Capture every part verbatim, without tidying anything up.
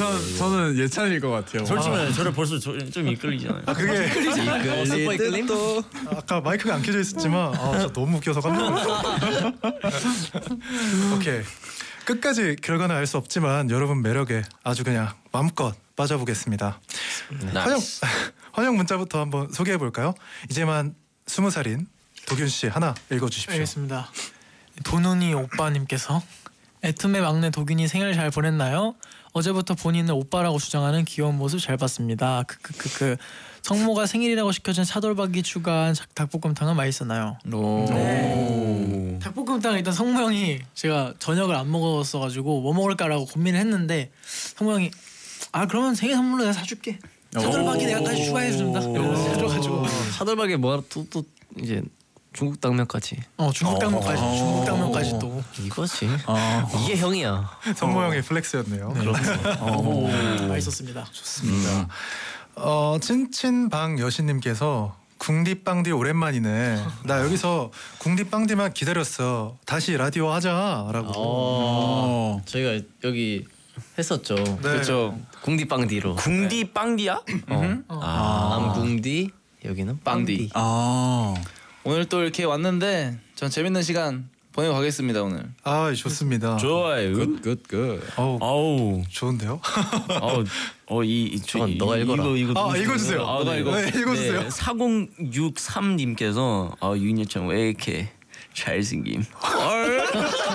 전 저는 예찬일 것 같아요. 솔직히 아. 저를 벌써 저, 좀 이끌리잖아요. 아 그게 이끌리 또 아까 마이크가 안 켜져 있었지만 아 진짜 너무 웃겨서 깜짝 놀랐어요. 오케이. 끝까지 결과는 알 수 없지만 여러분 매력에 아주 그냥 마음껏 빠져보겠습니다. 환영, 환영 문자부터 한번 소개해 볼까요? 이제만 스무 살인 도균 씨 하나 읽어주십시오. 알겠습니다. 도눈이 오빠님께서 애툼의 막내 도균이 생일 잘 보냈나요? 어제부터 본인을 오빠라고 주장하는 귀여운 모습 잘 봤습니다. 크크크크. 성모가 생일이라고 시켜준 차돌박이 추가한 닭볶음탕은 맛있었나요? 오. 네. 닭볶음탕 일단 성모 형이 제가 저녁을 안 먹었어가지고 뭐 먹을까라고 고민을 했는데 성모 형이 아 그러면 생일 선물로 내가 사줄게. 차돌박이 내가 다시 추가해준다. 그래가지고 차돌박이 뭐또 또 이제 중국 당면까지. 어 중국 당면까지 중국 당면까지 또 이거지. 어. 이게 형이야. 성모 형의 플렉스였네요. 네. 맛있었습니다. 좋습니다. 음. 어 찐친방 여신님께서 궁디빵디 오랜만이네. 나 여기서 궁디빵디만 기다렸어. 다시 라디오 하자라고. 어. 저희가 여기 했었죠. 네. 그렇죠. 궁디빵디로. 궁디빵디야? 어. 아. 남궁디 여기는 빵디. 아. 오늘 또 이렇게 왔는데 전 재밌는 시간 보내고 가겠습니다 오늘. 아 좋습니다. 좋아요. 굿굿 굿. 어우 아우 좋은데요? 어우 어이 저건 너가 읽어라. 이거 이거 아 읽어주세요. 아, 나 이거 네, 읽어주세요. 네, 사공육삼님께서 아 윤여찬 왜 이렇게 잘생김? 헐.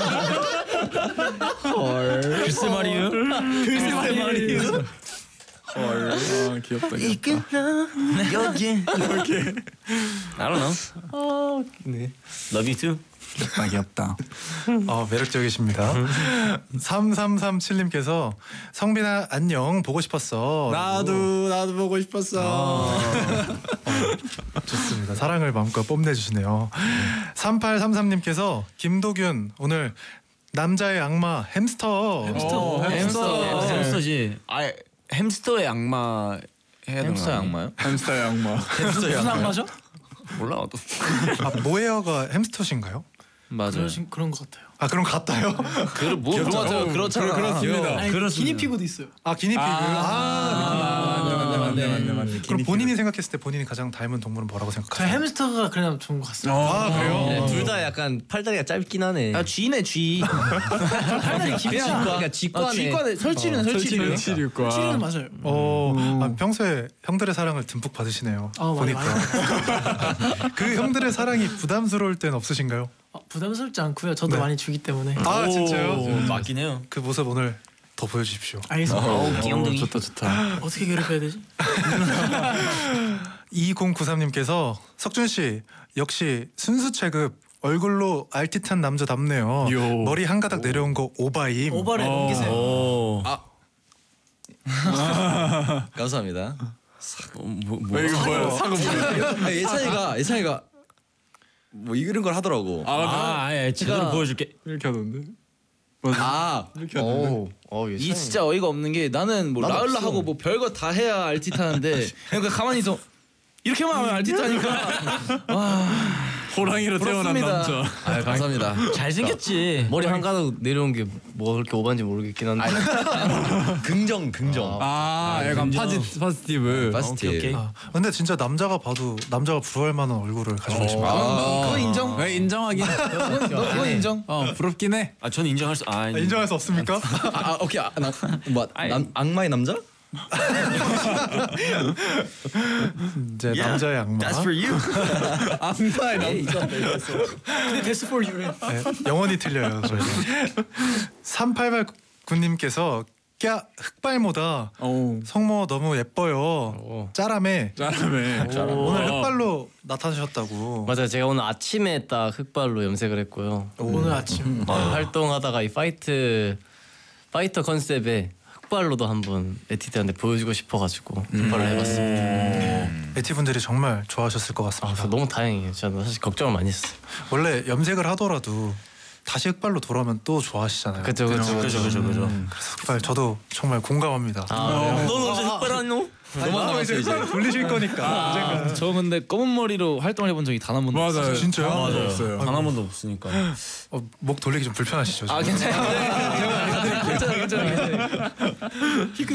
헐. 글쎄 말이에요. 글쎄 말이에요. 헐. 아, 귀엽다. 귀엽다. 여기 이렇게. I don't know. 어, 네. Love you too. 귀엽다 귀엽다. 어 매력적이십니다. 삼삼삼칠님께서 성빈아 안녕 보고 싶었어. 나도 나도 보고 싶었어. 어, 좋습니다. 사랑을 마음껏 뽐내주시네요. 삼팔삼삼님께서 김도균 오늘 남자의 악마 햄스터. 햄스터. 어, 햄스터. 햄스터. 햄스터지. 아 햄스터의 악마 해야 되는 햄스터의 거 아니에요? 악마요? 햄스터의 악마. 햄스터의 무슨 악마요? 악마죠? 몰라 나도. 아 모헤어가 햄스터신가요? 맞아요. 그러신 그런 것 같아요. 아 그럼 같아요? 그뭐 그런 거 같아요. 그렇잖아. 그렇습니다. 아니 기니피그도 있어요. 아 기니피그. 아, 아, 맞네 맞네 맞네 맞네 맞네. 그럼 본인이 생각했을 때 본인이 가장 닮은 동물은 뭐라고 저 생각하세요? 햄스터가 그냥 좋은 것 같습니다. 아 그래요? 네, 둘 다 약간 팔다리가 짧긴 하네. 아 쥐네 쥐. 팔다리 길지. 그러니까 쥐과네. 아 쥐과네. 설치는 설치는. 칠육과. 치리는 맞아요. 어 아, 평소에 형들의 사랑을 듬뿍 받으시네요. 아, 많이 보니까 그 형들의 사랑이 부담스러울 땐 없으신가요? 아, 부담스럽지 않고요. 저도 네. 많이 주기 때문에. 아 진짜요? 맞긴 해요. 그 모습 오늘 더 보여주십시오. 알겠습니다. 어우 귀염둥이. 좋다 좋다. 어떻게 괴롭혀야 되지? 이공구삼님께서 석준 씨 역시 순수 체급 얼굴로 알티탄 남자답네요. 요. 머리 한 가닥 내려온 거 오바임. 오버를 어. 넘기세요. 오. 아. 감사합니다. 어, 뭐, 뭐. 이거 뭐야? 사고 뭐야? 예찬이가 예찬이가 뭐 이런 걸 하더라고. 아, 아, 아예 제대로 보여줄게. 이렇게 하던데. 아, 이렇게 하던데. 어, 이 진짜 어이가 없는 게 나는 뭐 나도 라을라 없어. 하고 뭐 별거 다 해야 알티 타는데 그러니까 가만히 있어 이렇게만 하면 알티 타니까 와 호랑이로 태어난 부럽습니다. 남자. 아, 감사합니다. 잘생겼지. 머리 한 가닥 내려온 게 뭐 그렇게 오반지 모르겠긴 한데. 긍정, 긍정. 아, 약간 파지 파지티브. 파스티. 오케이, 오케이. 아, 근데 진짜 남자가 봐도 남자가 부러워할 만한 얼굴을 가지고 계십니다. 그건, 그건 인정. 네, 인정하긴. 너 그건 인정. 어 부럽긴 해. 아 저는 인정할 수. 아 아, 인정할 수 없습니까? 아, 아 오케이. 아, 나, 뭐 남, 악마의 남자? 이제 남자의 악마. That's for you. 악마의 남자. 근데 데스 포 유래. 네, 영원히 틀려요. 저희. 삼팔팔구님께서 꺄 흑발모다. 오. 성모 너무 예뻐요. 오. 짜라매. 짜라매. 오늘 흑발로 나타나셨다고. 맞아요. 제가 오늘 아침에 딱 흑발로 염색을 했고요. 오늘 아침. 어, 활동하다가 이 파이트 파이터 컨셉에 흑발로도 한번 에티드한테 보여주고 싶어가지고 흑발을 해봤습니다. 에티 분들이 정말 좋아하셨을 것 아, 같습니다. 그래서 너무 다행이에요. 저는 사실 걱정을 많이 했어요. 원래 염색을 하더라도 다시 흑발로 돌아오면 또 좋아하시잖아요. 그죠, 그죠, 그죠, 그죠, 그죠. 그래서 흑발 저도 정말 공감합니다. 아, 넌 언제 흑발하노? 너무 이제 돌리실 거니까 언젠가. 저 근데 검은 머리로 활동을 해본 적이 단 한 번도 없어요. 맞아요. 진짜요? 맞아요. 없어요. 단 한 번도 없으니까. 어, 목 돌리기 좀 불편하시죠? 아 지금? 괜찮아요. 괜찮아요. 괜찮아요. 괜찮아요.